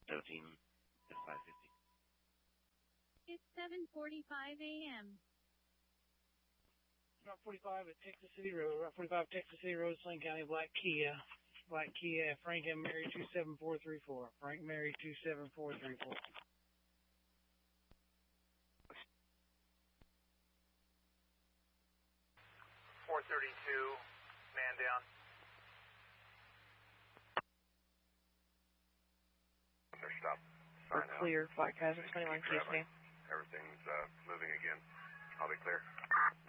17 at 550. It's 7:45 a.m. Route 45 at Texas City Road. Route 45 Texas City Road, Sling County, Black Kia. Black Kia, Frank M. Mary 27434. Frank Mary 27434. 432, man down. Stop. We're clear, Black Hazard 21 case name. Everything's moving again. I'll be clear.